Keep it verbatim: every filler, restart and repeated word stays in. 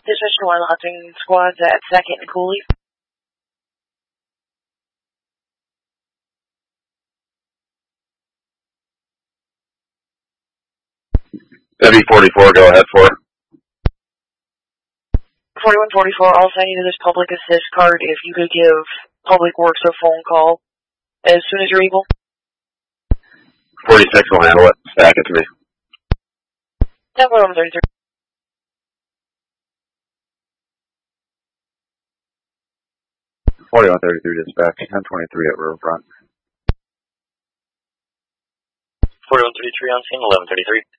Dispatch one, hunting squads at second and Cooley. W forty-four, go ahead for it. forty-one forty-four, also I need this public assist card if you could give Public Works a phone call as soon as you're able. forty-six will handle it. Stack it to me. ten eleven thirty-three. forty-one thirty-three dispatch, ten twenty-three at Riverfront. forty-one thirty-three on scene, eleven thirty-three.